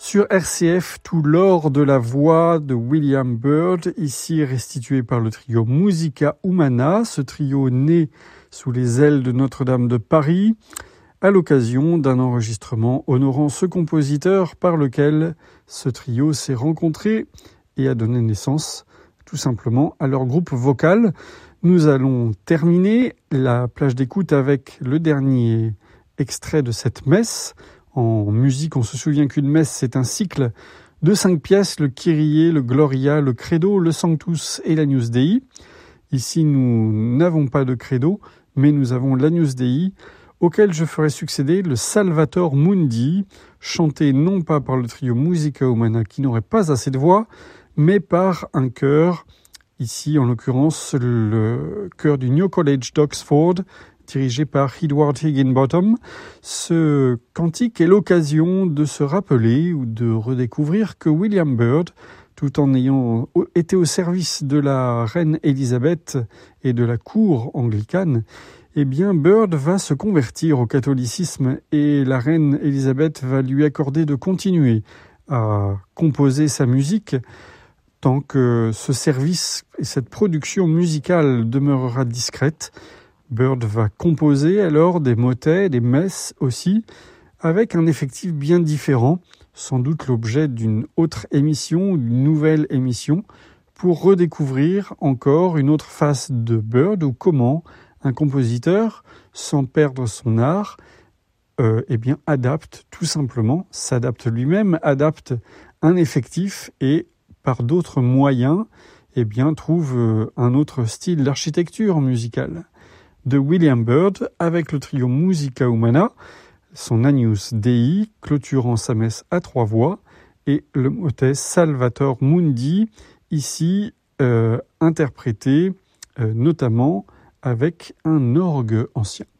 Sur RCF, tout l'or de la voix de William Byrd, ici restitué par le trio Musica Humana, ce trio né sous les ailes de Notre-Dame de Paris, à l'occasion d'un enregistrement honorant ce compositeur par lequel ce trio s'est rencontré et a donné naissance tout simplement à leur groupe vocal. Nous allons terminer la plage d'écoute avec le dernier extrait de cette messe. En musique, on se souvient qu'une messe, c'est un cycle de 5 pièces, le Kyrie, le Gloria, le Credo, le Sanctus et l'Agnus Dei. Ici, nous n'avons pas de Credo, mais nous avons l'Agnus Dei, auquel je ferai succéder le Salvator Mundi, chanté non pas par le trio Musica Humana qui n'aurait pas assez de voix, mais par un chœur, ici en l'occurrence le chœur du New College d'Oxford, dirigé par Edward Higginbottom. Ce cantique est l'occasion de se rappeler ou de redécouvrir que William Byrd, tout en ayant été au service de la reine Élisabeth et de la cour anglicane, eh bien Byrd va se convertir au catholicisme et la reine Élisabeth va lui accorder de continuer à composer sa musique tant que ce service et cette production musicale demeurera discrète. Byrd va composer alors des motets, des messes aussi, avec un effectif bien différent, sans doute l'objet d'une autre émission ou d'une nouvelle émission, pour redécouvrir encore une autre face de Byrd ou comment un compositeur, sans perdre son art, adapte tout simplement, s'adapte lui-même, adapte un effectif et par d'autres moyens, trouve un autre style d'architecture musicale. De William Byrd avec le trio Musica Humana, son Agnus Dei clôturant sa messe à 3 voix et le motet Salvator Mundi, ici interprété notamment avec un orgue ancien.